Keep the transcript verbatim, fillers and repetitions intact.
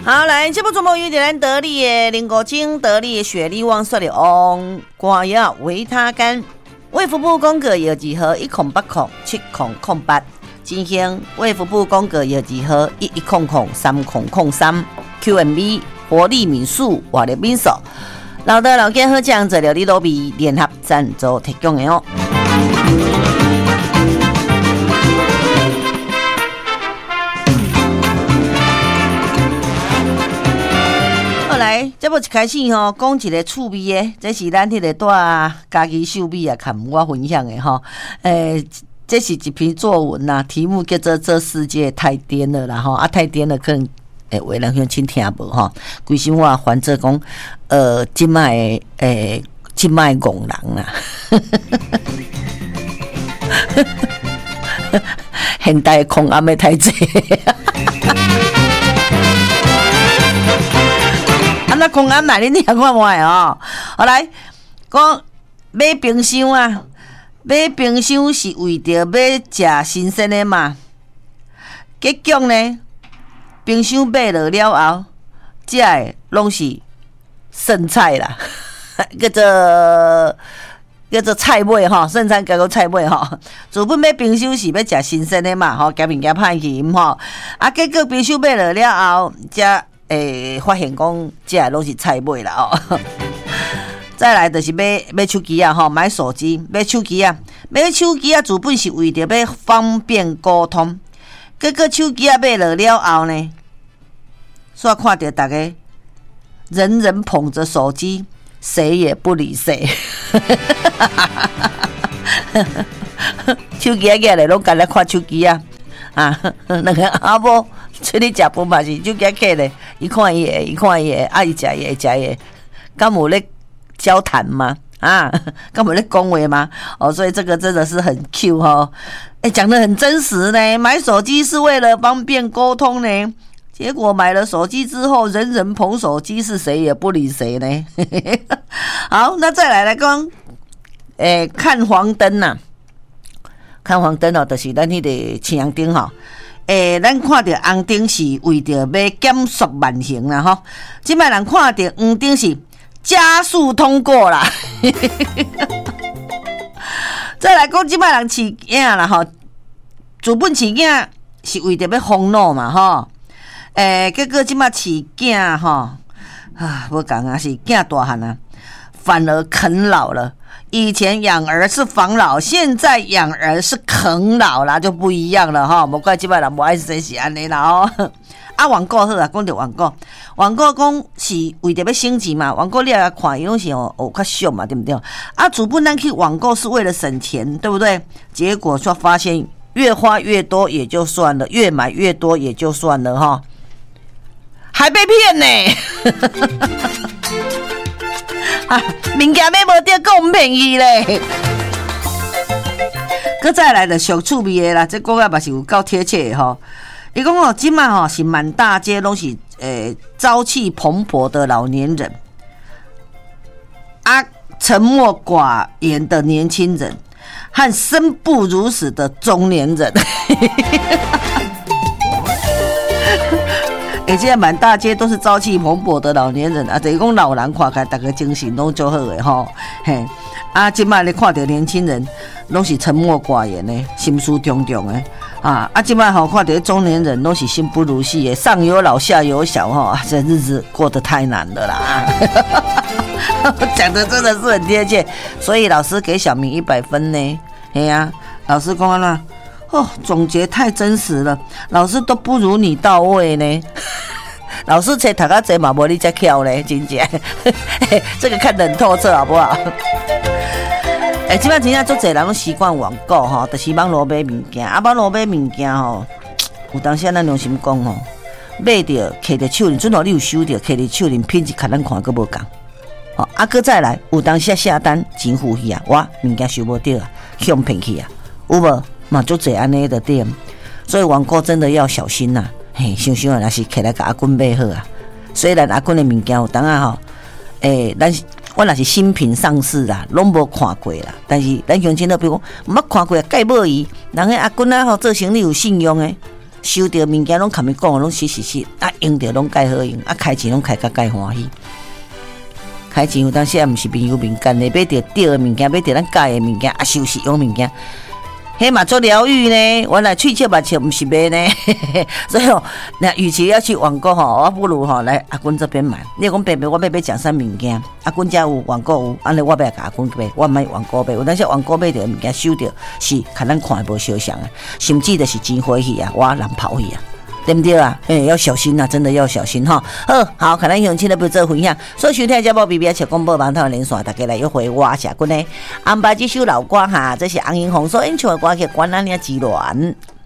好，来，这部节目由咱得力的林国精、得力的雪力旺刷的翁瓜药维他甘，卫福部公告药剂号一空八空七空空八，进行卫福部公告药剂号一一空空三空空三 Q M B 活力敏素活力敏素，老的老健好酱这料理罗比联合赞助提供的哦。来，这要一开始吼，讲一个趣味的，这是咱迄个带家己手笔啊，看我分享的吼。诶、欸，这是一篇作文呐、啊，题目叫做“这世界太颠了”啦吼，啊，太颠了，可能诶，有的人乡亲听无吼。规心我还这讲，呃，即卖诶，即卖戆人啊，现代空暗的太济。啊，那公安买你听看卖哦。好来，讲买冰箱啊，买冰箱是为着要食新鲜的嘛。结果呢，冰箱买了了后，食的拢是剩菜啦，叫做叫做菜尾吼，剩菜叫做菜尾吼。自本买冰箱是要食新鲜的嘛，吼，加物件歹去吼。啊，结果冰箱买了了后，食。诶，发现讲这些拢是菜尾啦哦。再来就是买买手机啊，吼，买手机，买手机啊，买手机啊，主本是为着要方便沟通，结果手机啊买了了后呢，煞看到大家人人捧着手机，谁也不理谁。手机啊，起来拢干来看手机啊，啊，那个阿婆。出去食饭嘛是就夹起咧，伊看伊的，伊看伊的，啊伊食伊的，食伊的，敢有咧交谈吗？啊，敢有咧讲话吗？哦，所以这个真的是很 Q 哦，哎，讲得很真实呢。买手机是为了方便沟通呢，结果买了手机之后，人人捧手机，是谁也不理谁呢。好，那再来来讲，诶，看黄灯呐、啊，看黄灯哦，就是咱迄个青阳灯吼。诶，咱看到红灯是为着要减速慢行啦吼，即摆人看到黄灯是加速通过啦。再来讲，即摆人饲囝啦吼，自本饲囝是为着要防老嘛吼，诶，结果即摆饲囝吼啊，无讲啊，是囝大汉啊，反而啃老了。以前养儿是防老，现在养儿是啃老啦，就不一样了哈。无怪这摆人无爱生是安尼啦哦。啊，网购好啊，讲到网购，网购讲是为着要升级嘛。网购你来看，伊拢是哦哦较俗嘛，对不对？啊，主本咱去网购是为了省钱，对不对？结果却发现越花越多也就算了，越买越多也就算了哈，还被骗呢。啊，物件买无着，讲便宜咧。搁再来的上趣味的啦，这个嘛是有够贴切的吼。伊讲哦，即卖吼是满大街拢是诶朝气蓬勃的老年人，啊，沉默寡言的年轻人，和生不如死的中年人。而且满大街都是朝气蓬勃的老年人啊，等于讲老人看起来大家精神拢足好的吼，嘿，啊，即摆你看到年轻人拢是沉默寡言的，心思重重的啊，啊，即摆吼看到中年人拢是心不如死的，上有老下有小吼，这日子过得太难了啦。讲的真的是很贴切，所以老师给小明一百分呢，嘿呀、啊，老师讲啦。哦，总结太真实了，老师都不如你到位呢。老师才读较济嘛，无你遮巧呢，真正。这个看得很透彻，好不好？哎、欸，即摆真正足侪人拢习惯网购吼，就是网络买物件，啊，网络买物件吼，有当时咱良心讲吼，买着摕着手里，准哦你有收着摕着手里，品质较咱看佫无共。哦，啊，佫再来，有当时下单真负气啊，哇，物件收无着啊，向骗去啊，有无？嘛，足侪安尼的店，所以网购真的要小心呐、啊。嘿，想想啊，若是起来甲阿君买好啊。虽然阿君的物件有当啊吼，诶、欸，咱我若是新品上市啦，拢无看过啦。但是咱乡亲都比如讲，毋捌看过，介无伊，人迄阿君啊吼做生意有信用诶， 收到物件拢含伊讲，拢实实实，啊用着拢介好用，啊开钱拢开甲介欢喜。开钱有当时也毋是民有民间的，买着对的物件，买着咱介的物件，啊收实用物件。迄嘛做疗愈呢，原来喙切目切毋是买呢，所以哦，那与其要去网购吼，我不如吼来阿君这边买。你讲白白，我要买讲啥物件？阿君家有网购有，安尼我要甲阿君买，我买网购买。有当时网购买着物件收着是，看咱看无相像啊，甚至就是真欢喜啊，我人跑去啊。对不对啊？哎、欸，要小心啊，真的要小心哈。好，好，看咱乡亲的不做分享，所以收听节目 B B 切广播网头连线，大家来约会我下君呢。安排这首老歌哈，这是洪英红所演唱的歌曲《关咱俩之恋》。